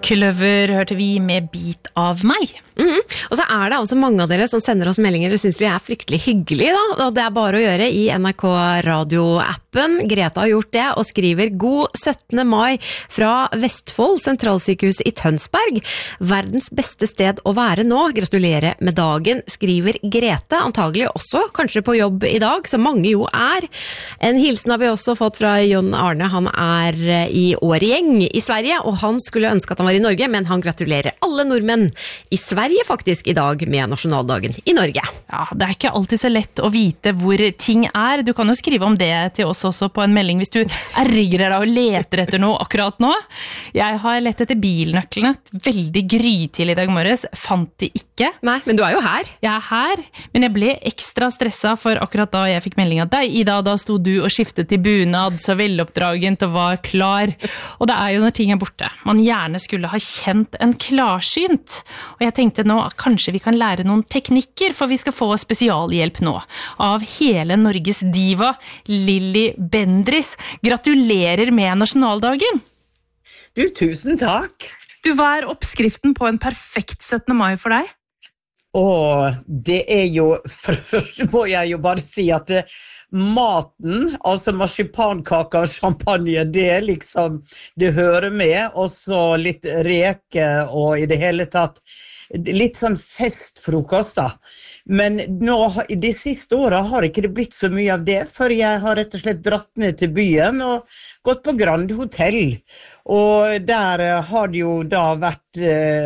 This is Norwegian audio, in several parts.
Kløver hørte vi med Bit av meg. Og så det altså mange av dere som sender oss meldinger og synes vi fryktelig hyggelige da. Og det bare å gjøre i NRK Radio-appen. Greta har gjort det og skriver God 17. mai fra Vestfold sentralsykehus i Tønsberg. Verdens beste sted å være nå. Gratulerer med dagen, skriver Grete. Antagelig også kanskje på jobb i dag, som mange jo En hilsen har vi også fått fra Jon Arne. Han i Årgjeng i Sverige, og han skulle ønske at han var i Norge, men han gratulerer alle nordmenn i Sverige faktisk i dag med nasjonaldagen i Norge. Ja, det ikke alltid så lett å vite hvor ting Du kan jo skrive om det til oss også på en melding hvis du ergrer deg og leter etter noe akkurat nå. Jeg har lett etter bilnøklene veldig grytidlig i dag morges, fant de ikke. Nei, men du jo her. Jeg her, men jeg ble ekstra stresset for akkurat da jeg fikk melding av deg, Ida, da sto du og skiftet til bunad, så veloppdragent og var klar. Og det jo når ting borte. Man gjerne skulle ha kjent en klarsynt. Og jeg tenkte nå, kanskje vi kan lære noen teknikker, for vi skal få spesialhjelp nå av hele Norges diva, Lilly Bendriss. Gratulerer med nasjonaldagen! Du, tusen takk! Du, hva oppskriften på en perfekt 17. mai for deg? Det jo, for det første må jeg jo bare si at maten, altså marsipankake og champagne, det liksom, det hører med, og så litt reke og i det hele tatt, litt sånn festfrokost da. Men nå, i de siste årene har ikke det blitt så mye av det, for jeg har rett og slett dratt ned til byen og gått på Grand Hotel. Og der har det jo da vært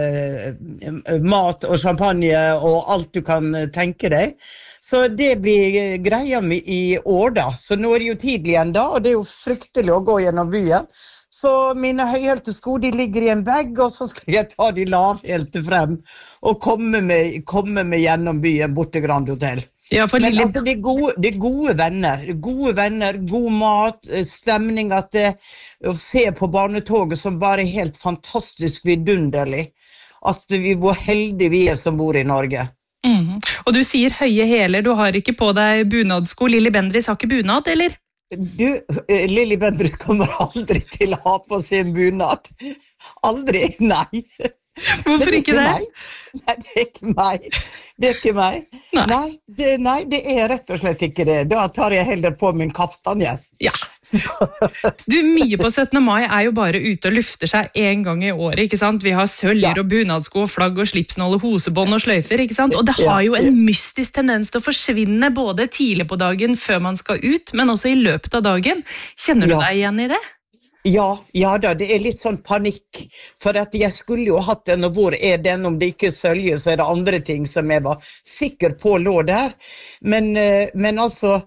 mat og champagne og alt du kan tenke deg. Så det blir greia med i år da. Så nå det jo tidlig igjen da, og det jo fryktelig å gå gjennom byen. Så mine høyhælte sko, de ligger i en bag, og så skal jeg ta de lavhælte frem og komme med gjennom byen bort til Grand Hotel. Ja, for men altså, det gode venner, god mat, stemning, at å se på barnetoget som bare helt fantastisk vidunderlig. At hvor heldige vi som bor i Norge. Og du sier høye hæler, du har ikke på deg bunadsko. Lilly Bendriss har ikke bunad, eller? Du, Lilly Bendriss kommer aldri til å ha på sin bunad. Aldri, nei. Hvorfor ikke det? Nei, det ikke meg. Det ikke meg. Nei, det rett og slett ikke det. Da tar jeg heller på min kaftan igjen. Ja. Du, mye på 17. mai jo bare ute og lufter seg en gang i året, ikke sant? Vi har søljer og bunadsko, flagg og slipsnål og hosebånd og sløyfer, ikke sant? Og det har jo en mystisk tendens til å forsvinne både tidlig på dagen før man skal ut, men også i løpet av dagen. Kjenner du deg igjen i det? Ja da, det litt sånn panikk, for at jeg skulle jo hatt den, og hvor den, om det ikke sølje, så det andre ting som jeg var sikker på lå der, men altså,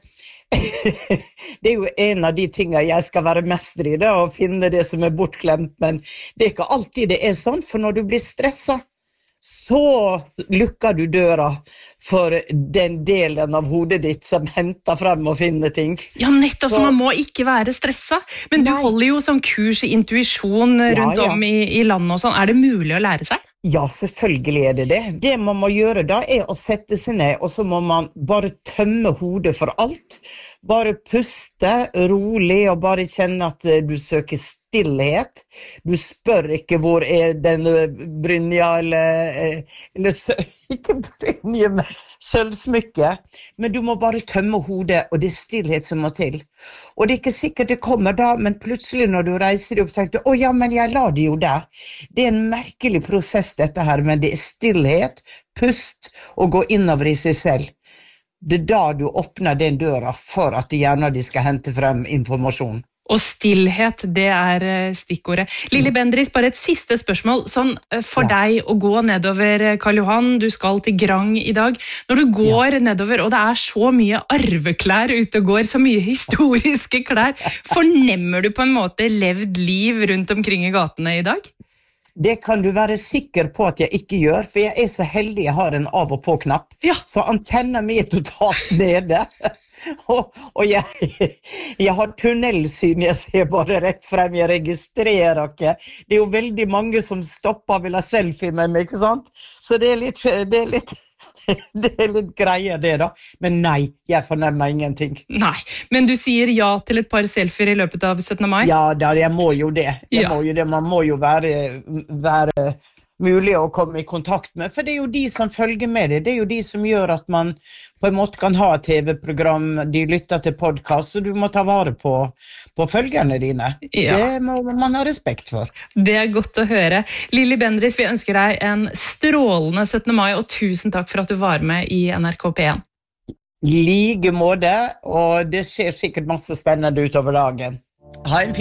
det jo en av de tingene jeg skal være mester i det, å finne det som bortklemt, men det ikke alltid det sånn, for når du blir stresset, så lukker du døra for den delen av hodet ditt som henter frem og finner ting. Ja, nettopp, så man må ikke være stresset. Men du holder jo som kurs i intuisjon rundt om i landet og sånn. Det mulig å lære seg? Ja, selvfølgelig det det. Det man må gjøre da å sette seg ned, og så må man bare tømme hodet for alt. Bare puste rolig og bare kjenne at du søker stillhet. Du spør ikke hvor den brynja eller ikke brynje, men sølvsmykke. Men du må bare tømme hodet, og det stillhet som må til. Og det ikke sikkert det kommer da, men plutselig når du reiser deg opp, tenker du, ja, men jeg la det jo der. Det en merkelig prosess dette her, men det stillhet, pust og gå innover i seg selv. Det da du åpner den døra for at gjerne de skal hente frem informasjon. Og stillhet, det stikkordet. Lilly Bendriss, bare et siste spørsmål. Sånn for deg å gå nedover Karl Johan, du skal til Grang i dag. Når du går nedover, og det så mye arveklær ute og går, så mye historiske klær, fornemmer du på en måte levd liv rundt omkring i gatene i dag? Det kan du være sikker på at jeg ikke gjør, for jeg så heldig jeg har en av og på knapp, så antenna mi totalt nede. Og jeg har tunnelsyn, jeg ser bare rett frem, jeg registrerer ikke. Det jo veldig mange som stopper og vil ha selfie med meg, ikke sant? Så det litt Det litt greier det da, men nei, jeg fornemmer ingenting. Nei, men du sier ja til et par selfier I løpet av 17. mai? Ja, da, jeg må jo det. Ja. Man må jo være mulig å komme I kontakt med, for det jo de som følger med det er jo de som gjør at man på en måte kan ha et TV-program, de lytter til podcast, så du må ta vare på følgerne dine. Ja. Det må man ha respekt for. Det godt å høre. Lilly Bendriss, vi ønsker deg en strålende 17. mai, og tusen takk for at du var med I NRK P1. I like måte, og det skjer sikkert masse spennende utover dagen. Ha en fin